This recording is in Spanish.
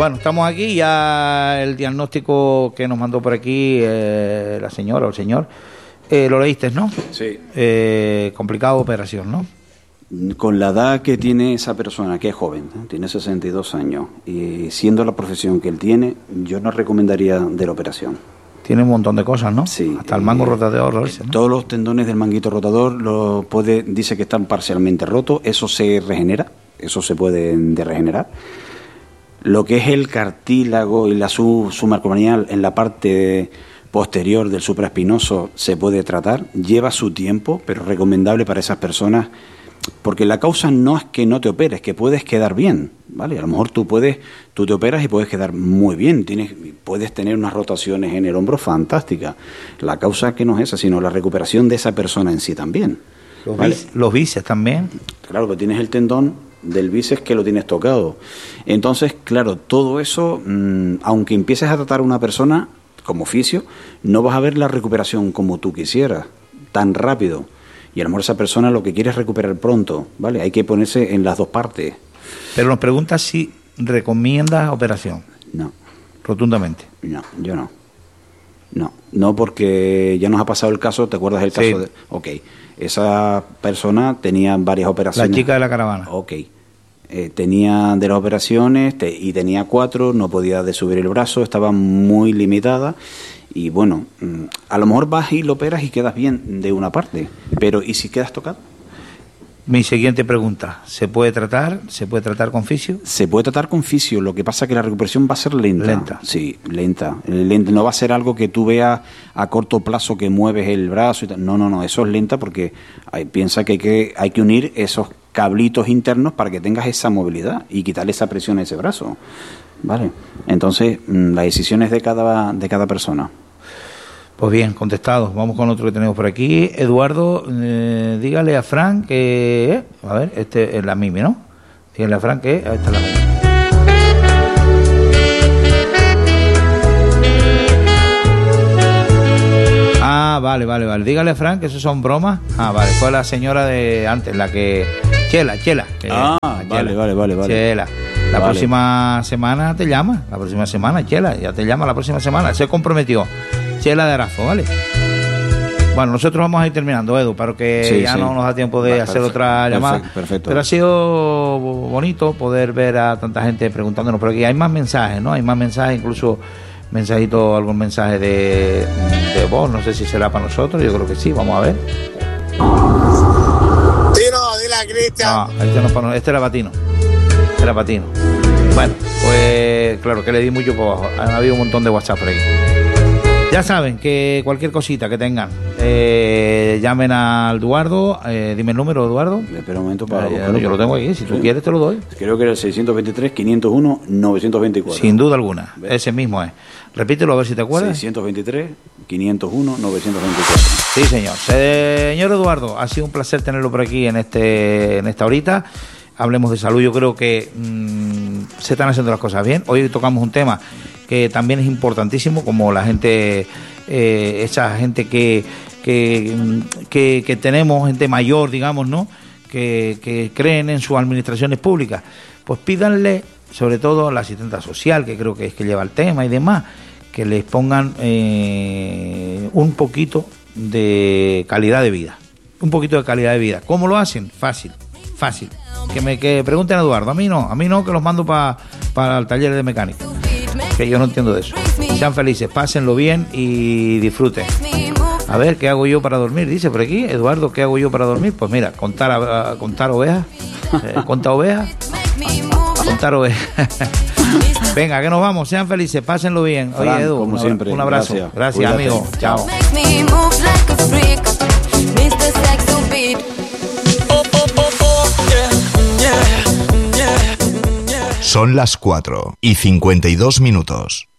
Bueno, estamos aquí, ya el diagnóstico que nos mandó por aquí la señora o el señor, lo leíste, ¿no? Sí. Complicada operación, ¿no? Con la edad que tiene esa persona, que es joven, ¿eh? Tiene 62 años, y siendo la profesión que él tiene, yo no recomendaría de la operación. Tiene un montón de cosas, ¿no? Sí. Hasta el mango rotador ese, ¿no? Todos los tendones del manguito rotador dice que están parcialmente rotos, eso se regenera, eso se puede regenerar. Lo que es el cartílago y la submarcomanial en la parte posterior del supraespinoso se puede tratar, lleva su tiempo, pero recomendable para esas personas, porque la causa no es que no te operes, que puedes quedar bien, ¿vale? A lo mejor tú te operas y puedes quedar muy bien, puedes tener unas rotaciones en el hombro fantásticas. La causa que no es esa, sino la recuperación de esa persona en sí también. Los bíceps también. Claro, que tienes el tendón del bíceps que lo tienes tocado. Entonces, claro, todo eso, aunque empieces a tratar a una persona como fisio, no vas a ver la recuperación como tú quisieras, tan rápido. Y a lo mejor esa persona lo que quiere es recuperar pronto, ¿vale? Hay que ponerse en las dos partes. Pero nos pregunta si recomiendas operación. No. Rotundamente. No, yo no. No, porque ya nos ha pasado el caso, ¿te acuerdas del caso? Sí. Ok, esa persona tenía varias operaciones. La chica de la caravana. Ok. Tenía de las operaciones y tenía 4, no podía subir el brazo, estaba muy limitada. Y bueno, a lo mejor vas y lo operas y quedas bien de una parte, pero ¿y si quedas tocado? Mi siguiente pregunta, ¿se puede tratar? ¿Se puede tratar con fisio? Se puede tratar con fisio, lo que pasa es que la recuperación va a ser lenta. Lenta. Sí, lenta. No va a ser algo que tú veas a corto plazo que mueves el brazo y tal. No, eso es lenta porque piensa que hay que unir esos cablitos internos para que tengas esa movilidad y quitarle esa presión a ese brazo. ¿Vale? Entonces, la decisión es de cada persona. Pues bien, contestado. Vamos con otro que tenemos por aquí. Eduardo, dígale a Fran que... a ver, este es la Mimi, ¿no? Dígale a Fran que... esta es la Mimi. Ah, vale. Dígale a Fran que eso son bromas. Ah, vale. Fue la señora de antes, la que... Chela. Vale. Chela. La próxima semana te llama. La próxima semana, Chela. Ya te llama la próxima semana. Se comprometió. Chela de Arazo, ¿vale? Bueno, nosotros vamos a ir terminando, Edu, para que no nos da tiempo de hacer otra llamada. Perfecto. Pero ha sido bonito poder ver a tanta gente preguntándonos por aquí. Hay más mensajes, ¿no? Hay más mensajes, incluso algún mensaje de voz. No sé si será para nosotros, yo creo que sí. Vamos a ver. Tino, dile a Cristian. No, este no es para nosotros. Este era Patino. Bueno, pues claro que le di mucho por abajo. Ha habido un montón de WhatsApp por aquí. Ya saben que cualquier cosita que tengan, llamen al Eduardo. Dime el número, Eduardo. Espera un momento para buscarlo. Yo lo tengo aquí, si tú quieres te lo doy. Creo que era el 623-501-924. Sin duda alguna, ese mismo es. Repítelo a ver si te acuerdas. 623-501-924. Sí, señor. Señor Eduardo, ha sido un placer tenerlo por aquí en esta horita. Hablemos de salud. Yo creo que se están haciendo las cosas bien. Hoy tocamos un tema que también es importantísimo, como la gente, esa gente que tenemos, gente mayor, digamos, ¿no? Que creen en sus administraciones públicas. Pues pídanle, sobre todo a la asistenta social, que creo que es que lleva el tema y demás, que les pongan un poquito de calidad de vida. Un poquito de calidad de vida. ¿Cómo lo hacen? Fácil. Que pregunten a Eduardo. A mí no, que los mando para el taller de mecánica. Que yo no entiendo de eso. Sean felices, pásenlo bien y disfruten. A ver, ¿qué hago yo para dormir? Dice por aquí, Eduardo, ¿qué hago yo para dormir? Pues mira, contar ovejas. ¿Contar ovejas? Contar ovejas. Venga, que nos vamos, sean felices, pásenlo bien. Oye, Edu, como siempre, un abrazo. Gracias amigo. Chao. Son las 4:52.